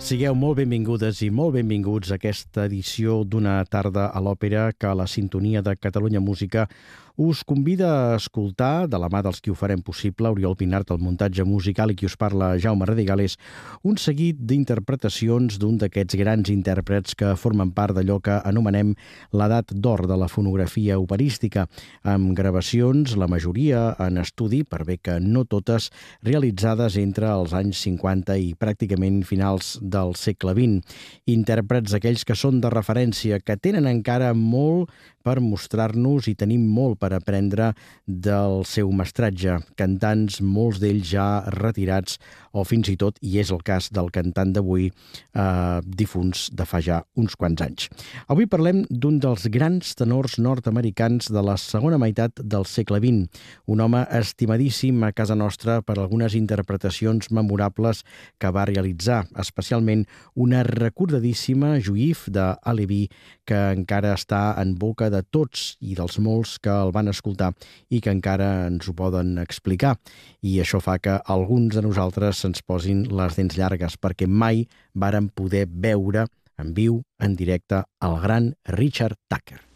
Sigueu molt benvingudes i molt benvinguts a aquesta edició d'Una tarda a l'òpera que a la sintonia de Catalunya Música us convida a escoltar, de la mà dels qui ho farem possible, Oriol Pinart, el muntatge musical, i qui us parla, Jaume Radigales, un seguit d'interpretacions d'un d'aquests grans intèrprets que formen part d'allò que anomenem l'edat d'or de la fonografia operística, amb gravacions, la majoria en estudi, per bé que no totes, realitzades entre els anys 50 i pràcticament finals del segle XX. Intèrprets aquells que són de referència, que tenen encara molt per mostrar-nos i tenim molt per aprendre del seu mestratge. Cantants, molts d'ells ja retirats, o fins i tot, i és el cas del cantant d'avui, difunts de fa ja uns quants anys. Avui parlem d'un dels grans tenors nord-americans de la segona meitat del segle XX, un home estimadíssim a casa nostra per algunes interpretacions memorables que va realitzar, especialment una recordadíssima Juif d'Alevi que encara està en boca de tots i dels molts que el van escoltar i que encara ens ho poden explicar. I això fa que alguns de nosaltres se'ns posin les dents llargues perquè mai vàrem poder veure en viu, en directe, el gran Richard Tucker.